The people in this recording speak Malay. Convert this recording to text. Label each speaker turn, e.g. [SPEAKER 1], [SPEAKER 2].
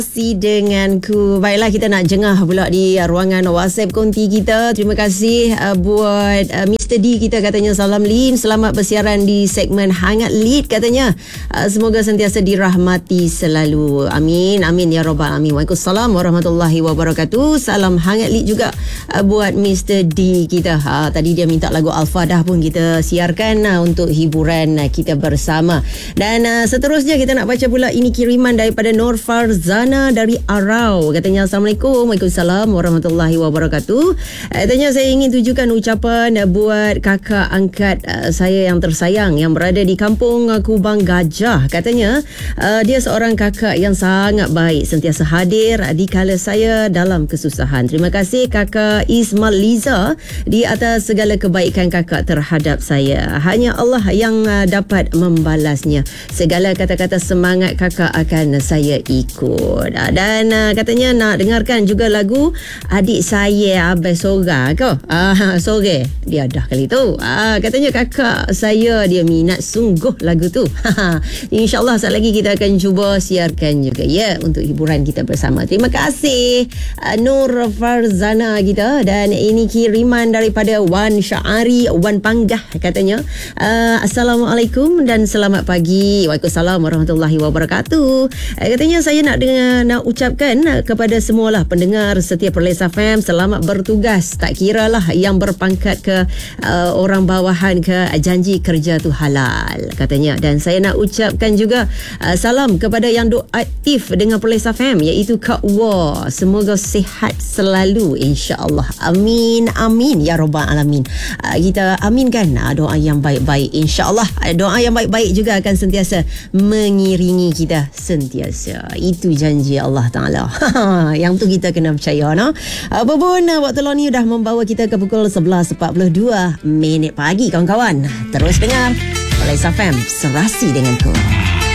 [SPEAKER 1] Denganku. Baiklah, kita nak jengah pula di ruangan WhatsApp konti kita. Terima kasih buat Mr. D kita, katanya salam Lin, selamat bersiaran di segmen Hangat Lead katanya. Semoga sentiasa dirahmati selalu. Amin amin ya rabbal alamin. Waalaikumsalam warahmatullahi wabarakatuh. Salam Hangat Lead juga buat Mr. D kita. Tadi dia minta lagu Al-Fadah pun kita siarkan untuk hiburan kita bersama. Dan seterusnya kita nak baca pula ini kiriman daripada Nur Farzana dari Arau. Katanya Assalamualaikum. Waalaikumsalam warahmatullahi wabarakatuh. Katanya saya ingin tujukan ucapan buat kakak angkat saya yang tersayang yang berada di kampung Kubang Gajah. Katanya dia seorang kakak yang sangat baik, sentiasa hadir di kala saya dalam kesusahan. Terima kasih kakak Ismail Liza di atas segala kebaikan kakak terhadap saya. Hanya Allah yang dapat membalasnya. Segala kata-kata semangat kakak akan saya ikut. Dan katanya nak dengarkan juga lagu Adik Saya Abai Sora ke? Sore dia dah kali tu. Katanya kakak saya dia minat sungguh lagu tu. InsyaAllah saat lagi kita akan cuba siarkan juga ya untuk hiburan kita bersama. Terima kasih Nur Farzana kita. Dan ini kiriman daripada Wan Syari Wan Panggah. Katanya Assalamualaikum dan selamat pagi. Waalaikumsalam warahmatullahi wabarakatuh. Katanya saya nak ucapkan kepada semualah pendengar setiap Perlis FM, selamat bertugas. Tak kiralah yang berpangkat ke orang bawahan ke, janji kerja tu halal katanya. Dan saya nak ucapkan juga salam kepada yang aktif dengan Perlis FM, iaitu Kak Wa. Semoga sihat selalu insya-Allah. Amin amin ya rabbal alamin. Kita aminkan doa yang baik-baik insya-Allah. Doa yang baik-baik juga akan sentiasa mengiringi kita sentiasa. Itu janji Allah Ta'ala. Yang tu kita kena percaya, no? Apa pun waktu ni dah membawa kita ke pukul 11.42 pagi kawan-kawan. Terus dengar Perlis FM, serasi denganku.